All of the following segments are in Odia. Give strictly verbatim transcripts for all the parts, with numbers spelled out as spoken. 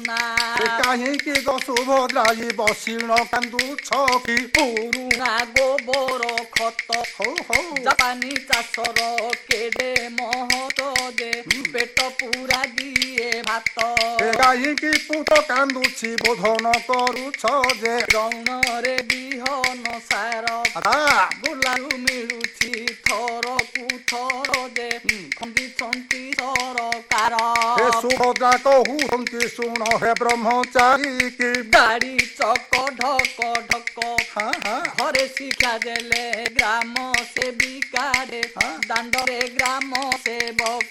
ପୁରୁଣା କାହିଁକି ଗ ସୁଭଦ୍ରା ବସିଣ କାନ୍ଦୁଛ କି ପୁରୁଣା ଗୋବର ଖତ ହଉ ହଉ ଜାପାନୀ ଚାଷର କେଡେ ମହତ ଯେ ପେଟ ପୁରା ଦିଏ ଭାତ କାହିଁକି ପୁତ କାନ୍ଦୁଛି ବୋଧନ କରୁଛ ଯେ ରଣରେ ବିହନ ସାର ଗୋଲାରୁ ମିଳୁଛି ଥରକୁ ଥର ଯେ ଖଣ୍ଡିଛନ୍ତି ସରକାର ସୁଭଦ୍ରା କହୁଛନ୍ତି ଶୁଣ ହେ ବ୍ରହ୍ମଚାରୀ କି ଗାଡି ଚକ ଢକ ଢକ ଘରେ ଶିକ୍ଷା ଦେଲେ ଗ୍ରାମ ସେବିକାରେ ଦାଣ୍ଡରେ ଗ୍ରାମ ସେବକ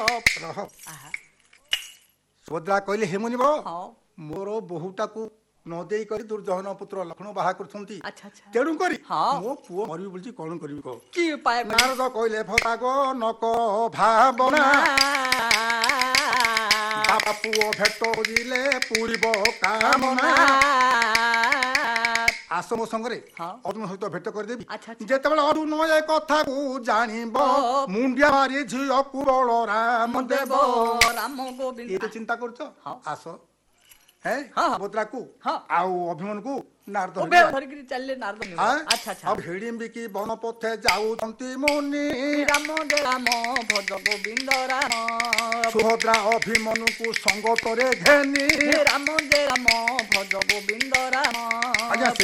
ସୁଭଦ୍ରା କହିଲେ ହେମୁନି ବ ମୋର ବୋହୂଟାକୁ ନ ଦେଇ କରି ଦୁର୍ଜନ ପୁତ୍ର ଲକ୍ଷ୍ମଣ ବାହା କରୁଛନ୍ତି ତେଣୁ କରି ମୋ ପୁଅ ମରିବି ବୋଲି କଣ କରିବି କହ କି ଉପାୟ ନାରଦ କହିଲେ ଭତାଗ ନକ ଭାବନା ବାପା ପୁଅ ଭେଟ ଯିଲେ ପୁରିବ କାମନା ଆସ ମୋ ସଙ୍ଗରେ ଅର୍ଜୁନ ସହିତ ଭେଟ କରିଦେବି ଯେତେବେଳେ ଅର୍ଜୁନ ଏ କଥାକୁ ଜାଣିବ ମୁଣ୍ଡିଆ ମାରି ଝିଅକୁ ବଳ ରାମ ଦେବ ରାମ ଗୋବିନ୍ଦ ଏତେ ଚିନ୍ତା କରୁଛ ଆସ ହେ ସୁଭଦ୍ରାକୁ ଆଉ ଅଭିମନ୍ୟୁକୁ ନାରଦ ଧରିକିରି ଚାଲିଲେ ନାରଦ ଆଉ ହିଡିମ୍ବିକି ବନ ପଥେ ଯାଉଛନ୍ତି ମୁନି ରାମ ରାମ ଭଜ ଗୋବିନ୍ଦ ରାମ ସୁଭଦ୍ରା ଅଭିମନ୍ୟୁକୁ ସଙ୍ଗତରେ ଘେନି ରାମ ରାମ ଭଜ ଗୋବିନ୍ଦ ରାମ।